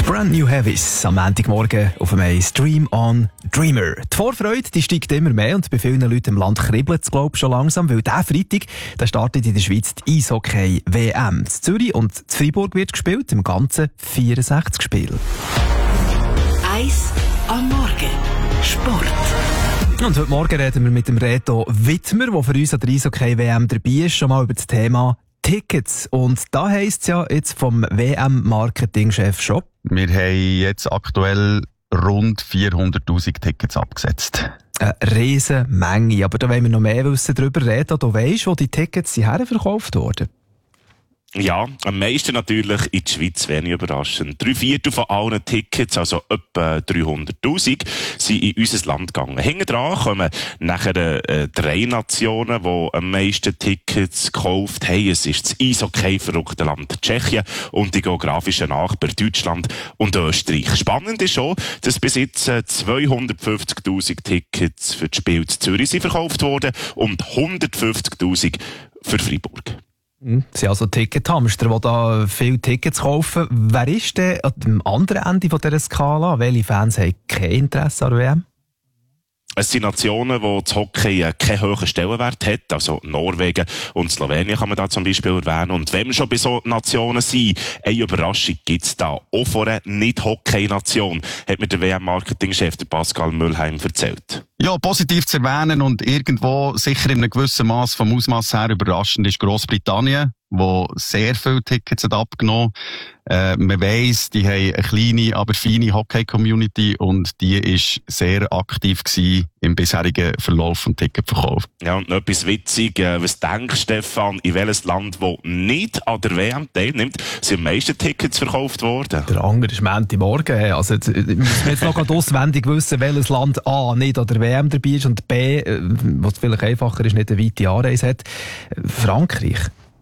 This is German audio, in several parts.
Brand New Heavies am Montagmorgen auf dem Stream on Dreamer. Die Vorfreude die steigt immer mehr und bei vielen Leuten im Land kribbelt es, glaube ich, schon langsam, weil dieser Freitag da startet in der Schweiz die Eishockey-WM. In Zürich und in Freiburg wird gespielt, im Ganzen 64 Spiele. Eis am Morgen. Sport. Und heute Morgen reden wir mit dem Reto Wittmer, der für uns an der Eishockey-WM dabei ist, schon mal über das Thema Tickets. Und da heisst es ja jetzt vom WM-Marketing-Chef schon: Wir haben jetzt aktuell rund 400'000 Tickets abgesetzt. Eine riesen Menge, aber da wollen wir noch mehr wissen darüber reden. Du weisst, wo die Tickets herverkauft wurden? Ja, am meisten natürlich in der Schweiz, wenig überraschend. 3/4 von allen Tickets, also etwa 300'000, sind in unser Land gegangen. Hinten dran kommen nachher 3 Nationen, die am meisten Tickets gekauft haben. Es ist das Eishockey-verrückte Land Tschechien und die geografischen Nachbarn Deutschland und Österreich. Spannend ist schon, dass bis jetzt 250'000 Tickets für das Spiel in Zürich sind verkauft worden und 150'000 für Freiburg. Das sind also Tickethamster, die da viele Tickets kaufen. Wer ist denn an dem anderen Ende dieser Skala? Welche Fans haben kein Interesse an der WM? Es sind Nationen, wo das Hockey keinen hohen Stellenwert hat. Also Norwegen und Slowenien kann man da zum Beispiel erwähnen. Und wenn wir schon bei so Nationen sind, eine Überraschung gibt's da. Auch von einer Nicht-Hockey-Nation, hat mir der WM-Marketing-Chef Pascal Müllheim erzählt. Ja, positiv zu erwähnen und irgendwo sicher in einem gewissen Maß vom Ausmaß her überraschend ist Grossbritannien, wo sehr viele Tickets hat abgenommen. Man weiss, die haben eine kleine, aber feine Hockey-Community und die ist sehr aktiv gewesen im bisherigen Verlauf vom Ticketverkauf. Ja, und noch etwas witzig. Was denkst du, Stefan, in welches Land, das nicht an der WM teilnimmt, sind am meisten Tickets verkauft worden? Der andere ist Montagmorgen. Also jetzt müssen wir jetzt noch auswendig wissen, welches Land A nicht an der WM dabei ist und B, was vielleicht einfacher ist, nicht eine weite Anreise hat, Frankreich.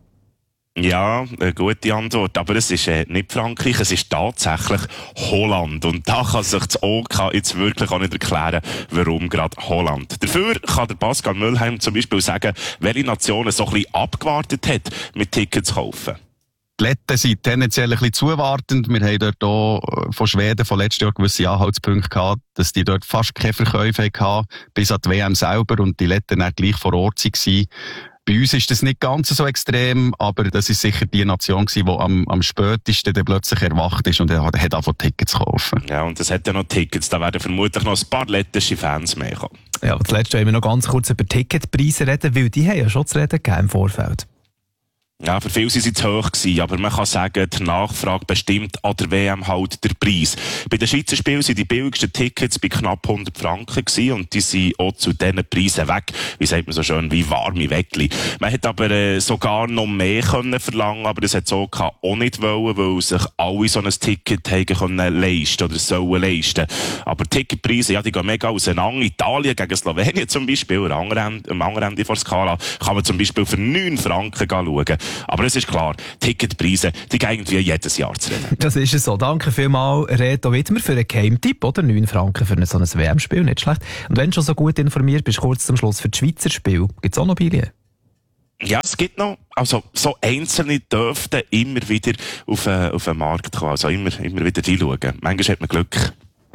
Ja, eine gute Antwort. Aber es ist nicht Frankreich, es ist tatsächlich Holland. Und da kann sich das OK jetzt wirklich auch nicht erklären, warum gerade Holland. Dafür kann der Pascal Müllheim zum Beispiel sagen, welche Nationen so ein bisschen abgewartet hat, mit Tickets zu kaufen. Die Letten sind tendenziell ein bisschen zuwartend. Wir haben dort auch von Schweden von letztes Jahr gewisse Anhaltspunkte gehabt, dass die dort fast keine Verkäufe hatten, bis an die WM selber und die Letten dann gleich vor Ort waren. Bei uns ist das nicht ganz so extrem, aber das ist sicher die Nation gewesen, die am spätesten dann plötzlich erwacht ist und hat angefangen Tickets zu kaufen. Ja, und es hat ja noch Tickets, da werden vermutlich noch ein paar lettische Fans mehr kommen. Ja, aber zuletzt wollen wir noch ganz kurz über Ticketpreise reden, weil die haben ja schon zu reden gegeben im Vorfeld. Ja, für viele sind sie zu hoch gewesen, aber man kann sagen, die Nachfrage bestimmt an der WM halt der Preis. Bei den Schweizer Spielen sind die billigsten Tickets bei knapp 100 Franken gewesen und die sind auch zu diesen Preisen weg. Wie sagt man so schön, wie warme Weckli. Man hätte aber sogar noch mehr können verlangen, aber das hat so auch nicht wollen, weil sich alle so ein Ticket haben können leisten oder sollen leisten. Aber Ticketpreise, ja, die gehen mega auseinander. Italien gegen Slowenien zum Beispiel, am anderen Ende der Skala, kann man zum Beispiel für 9 Franken schauen. Aber es ist klar, Ticketpreise, die gehen irgendwie jedes Jahr zu reden. Das ist es so. Danke vielmals, Reto Wittmer, für einen Game-Tipp, oder? 9 Franken für so ein WM-Spiel, nicht schlecht. Und wenn du schon so gut informiert bist, kurz zum Schluss für das Schweizer Spiel, gibt es auch noch Billionen? Ja, es gibt noch, also so Einzelne dürften immer wieder auf den Markt kommen, also immer wieder reinschauen. Manchmal hat man Glück.